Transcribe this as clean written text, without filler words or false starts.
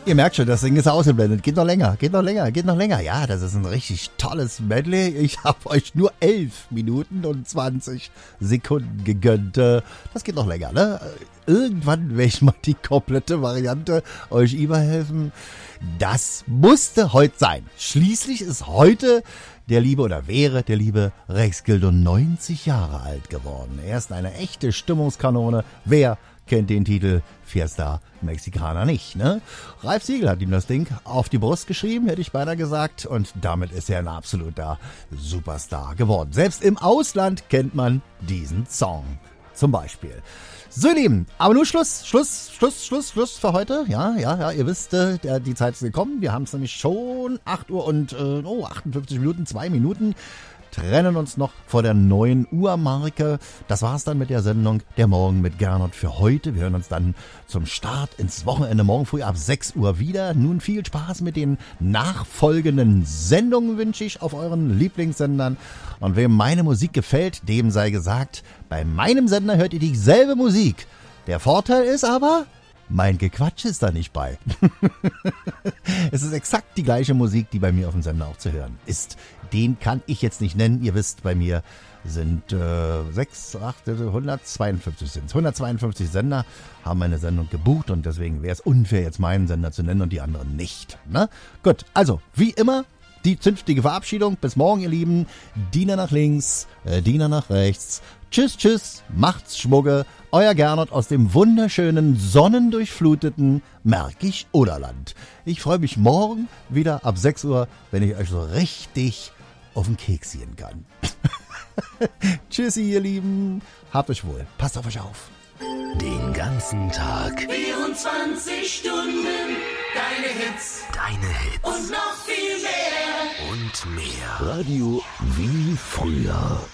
Ihr merkt schon, das Ding ist ausgeblendet. Geht noch länger, geht noch länger, geht noch länger. Ja, das ist ein richtig tolles Medley. Ich habe euch nur 11 Minuten und 20 Sekunden gegönnt. Das geht noch länger, ne? Irgendwann werde ich mal die komplette Variante euch überhelfen. Das musste heute sein. Schließlich ist heute der liebe oder wäre der liebe Rex Gildo 90 Jahre alt geworden. Er ist eine echte Stimmungskanone. Wer kennt den Titel Fiesta Mexicana nicht, ne? Ralf Siegel hat ihm das Ding auf die Brust geschrieben, hätte ich beinahe gesagt. Und damit ist er ein absoluter Superstar geworden. Selbst im Ausland kennt man diesen Song zum Beispiel. So, ihr Lieben, aber nun Schluss für heute. Ja, ihr wisst, die Zeit ist gekommen. Wir haben es nämlich schon 8 Uhr und 58 Minuten, 2 Minuten. Trennen uns noch vor der 9 Uhr Marke. Das war's dann mit der Sendung Der Morgen mit Gernot für heute. Wir hören uns dann zum Start ins Wochenende morgen früh ab 6 Uhr wieder. Nun viel Spaß mit den nachfolgenden Sendungen wünsche ich auf euren Lieblingssendern. Und wem meine Musik gefällt, dem sei gesagt, bei meinem Sender hört ihr dieselbe Musik. Der Vorteil ist aber, mein Gequatsch ist da nicht bei. Es ist exakt die gleiche Musik, die bei mir auf dem Sender auch zu hören ist. Den kann ich jetzt nicht nennen. Ihr wisst, bei mir sind 152 Sender haben meine Sendung gebucht und deswegen wäre es unfair, jetzt meinen Sender zu nennen und die anderen nicht. Ne? Gut, also wie immer die zünftige Verabschiedung. Bis morgen, ihr Lieben. Diener nach links, Diener nach rechts. Tschüss, macht's Schmugge. Euer Gernot aus dem wunderschönen, sonnendurchfluteten Märkisch-Oderland. Ich freue mich morgen wieder ab 6 Uhr, wenn ich euch so richtig auf den Keks gehen kann. Tschüssi, ihr Lieben. Habt euch wohl. Passt auf euch auf. Den ganzen Tag. 24 Stunden. Deine Hits. Und noch viel mehr. Und mehr. Radio wie früher.